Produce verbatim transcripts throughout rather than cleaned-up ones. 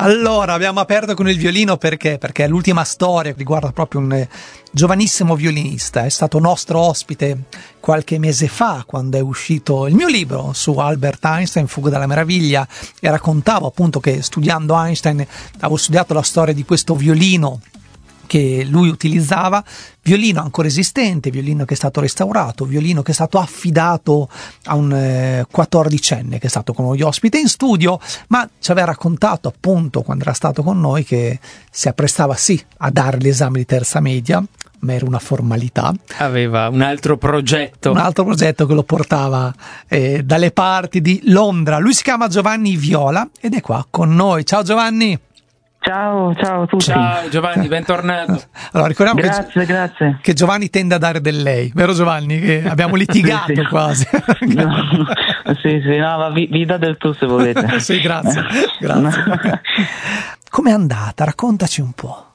Allora, abbiamo aperto con il violino perché? Perché l'ultima storia riguarda proprio un eh, giovanissimo violinista. È stato nostro ospite qualche mese fa, quando è uscito il mio libro su Albert Einstein, Fuga dalla meraviglia, e raccontavo appunto che studiando Einstein avevo studiato la storia di questo violino che lui utilizzava, violino ancora esistente, violino che è stato restaurato, violino che è stato affidato a un eh, quattordicenne che è stato con noi ospite in studio, ma ci aveva raccontato appunto quando era stato con noi che si apprestava sì a dare l'esame di terza media, ma era una formalità. Aveva un altro progetto. Un altro progetto che lo portava eh, dalle parti di Londra. Lui si chiama Giovanni Viola ed è qua con noi. Ciao Giovanni! Ciao, ciao a tutti. Ciao Giovanni, bentornato. Allora, ricordiamo grazie, che, grazie. che Giovanni tende a dare del lei, vero Giovanni? Che abbiamo litigato sì, sì. quasi. No, sì, sì, no, ma vi, vi dà del tu se volete. Sì, grazie, grazie. Com'è andata? Raccontaci un po'.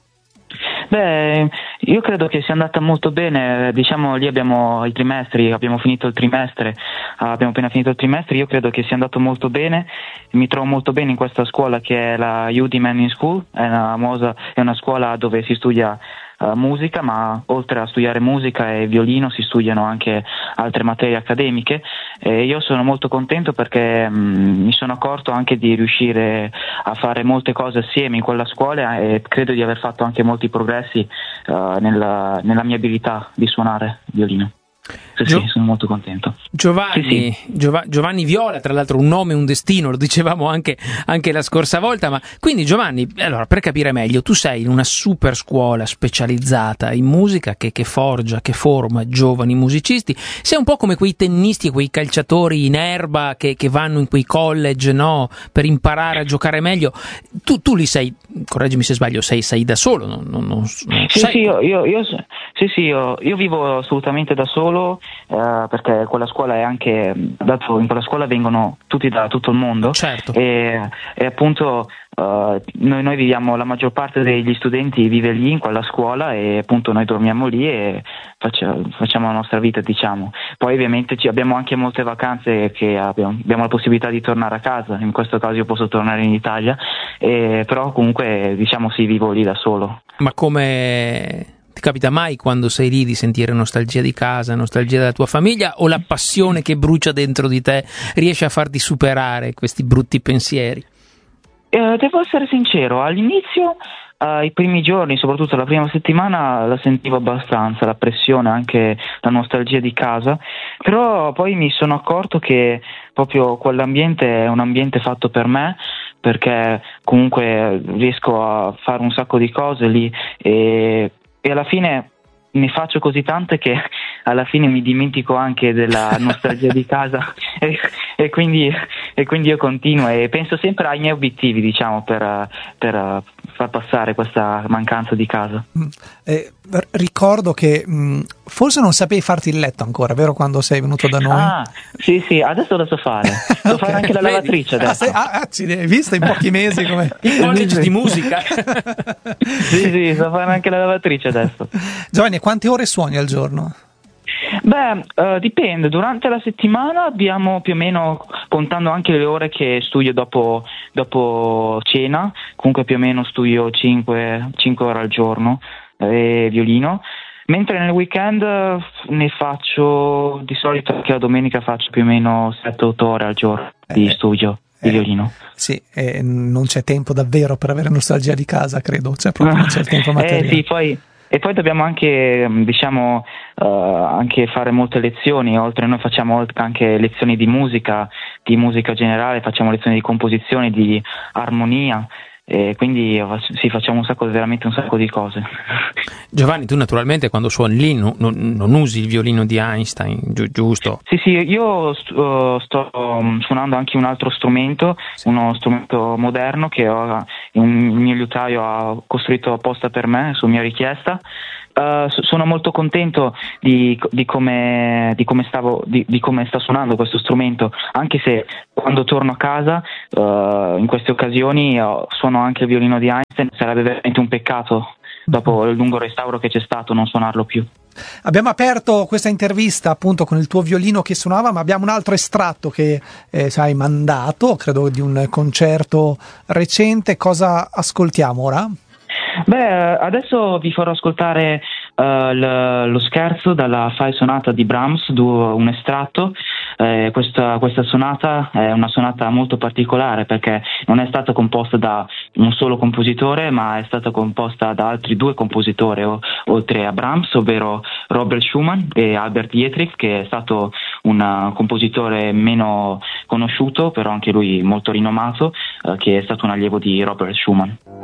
Beh, io credo che sia andata molto bene, diciamo lì abbiamo i trimestri, abbiamo finito il trimestre, abbiamo appena finito il trimestre, io credo che sia andato molto bene, mi trovo molto bene in questa scuola che è la U D Manning School, è una, mosa, è una scuola dove si studia uh, musica, ma oltre a studiare musica e violino si studiano anche altre materie accademiche e io sono molto contento perché mh, mi sono accorto anche di riuscire a fare molte cose assieme in quella scuola e credo di aver fatto anche molti progressi uh, nella, nella mia abilità di suonare violino. Sì, Gio- sì, sono molto contento. Giovanni, sì, sì. Giova- Giovanni Viola, tra l'altro un nome, un destino, lo dicevamo anche, anche la scorsa volta, ma quindi Giovanni, allora per capire meglio, tu sei in una super scuola specializzata in musica che, che forgia, che forma giovani musicisti, sei un po' come quei tennisti e quei calciatori in erba che, che vanno in quei college, no, per imparare a giocare meglio, tu, tu li sei, correggimi se sbaglio, sei, sei da solo, non, non, non, non sì, sei... sì, io, io, io, sì, sì io, io vivo assolutamente da solo. Uh, perché quella scuola è anche dato in quella scuola vengono tutti da tutto il mondo, certo. e, e appunto uh, noi, noi viviamo, la maggior parte degli studenti vive lì in quella scuola e appunto noi dormiamo lì e facciamo, facciamo la nostra vita, diciamo. Poi ovviamente ci abbiamo anche molte vacanze che abbiamo, abbiamo la possibilità di tornare a casa, in questo caso io posso tornare in Italia, e, però comunque diciamo sì, vivo lì da solo. Ma come... Ti capita mai quando sei lì di sentire nostalgia di casa, nostalgia della tua famiglia, o la passione che brucia dentro di te riesce a farti superare questi brutti pensieri? Eh, devo essere sincero, all'inizio, eh, i primi giorni, soprattutto la prima settimana, la sentivo abbastanza, la pressione, anche la nostalgia di casa, però poi mi sono accorto che proprio quell'ambiente è un ambiente fatto per me, perché comunque riesco a fare un sacco di cose lì e e alla fine ne faccio così tante che alla fine mi dimentico anche della nostalgia di casa e, e, quindi, e quindi io continuo e penso sempre ai miei obiettivi, diciamo, per, per far passare questa mancanza di casa. Eh, ricordo che mh, forse non sapevi farti il letto ancora, vero, quando sei venuto da noi? Ah, sì, sì, adesso lo so fare. So okay. fare anche la lavatrice adesso. Ah, sei, ah, ci hai visto in pochi mesi come il college di musica. Sì, sì, so fare anche la lavatrice adesso. Giovanni, quante ore suoni al giorno? Beh, uh, dipende. Durante la settimana abbiamo più o meno, contando anche le ore che studio dopo, dopo cena, comunque più o meno studio cinque ore al giorno, eh, violino. Mentre nel weekend ne faccio, di solito anche la domenica faccio più o meno sette otto ore al giorno di eh, studio di eh, violino. Sì, eh, non c'è tempo davvero per avere nostalgia di casa, credo, cioè proprio non c'è il tempo materiale. Eh sì, poi... E poi dobbiamo anche, diciamo, uh, anche fare molte lezioni, oltre noi facciamo anche lezioni di musica, di musica generale, facciamo lezioni di composizione, di armonia, e quindi sì, facciamo un sacco, veramente un sacco di cose. Giovanni, tu naturalmente quando suoni lì non, non, non usi il violino di Einstein, gi- giusto? Sì, sì, io st- uh, sto um, suonando anche un altro strumento, sì. Uno strumento moderno che ho, un mio liutaio ha costruito apposta per me, su mia richiesta. Uh, sono molto contento di, di come di come stavo di, di come sta suonando questo strumento, anche se quando torno a casa uh, in queste occasioni uh, suono anche il violino di Einstein. Sarebbe veramente un peccato dopo il lungo restauro che c'è stato, non suonarlo più. Abbiamo aperto questa intervista appunto con il tuo violino che suonava, ma abbiamo un altro estratto che eh, hai mandato, credo di un concerto recente. Cosa ascoltiamo ora? Beh, adesso vi farò ascoltare uh, l- lo scherzo dalla Fai sonata di Brahms, du- un estratto. Eh, questa, questa sonata è una sonata molto particolare perché non è stata composta da un solo compositore, ma è stata composta da altri due compositori o- oltre a Brahms, ovvero Robert Schumann e Albert Dietrich, che è stato un uh, compositore meno conosciuto, però anche lui molto rinomato, uh, che è stato un allievo di Robert Schumann.